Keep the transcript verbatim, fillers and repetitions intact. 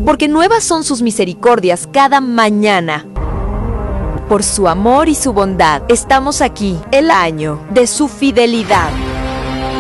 porque nuevas son sus misericordias cada mañana. Por su amor y su bondad, estamos aquí, el año de su fidelidad.